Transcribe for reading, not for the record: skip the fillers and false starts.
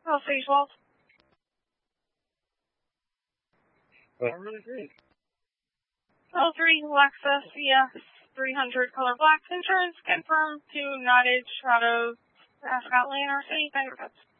Oh, Sage Walt. Well, really great. L3 Lexus ES 300 color black. Insurance confirmed to Nottage Auto, Ascot Lane, RC. Thank you.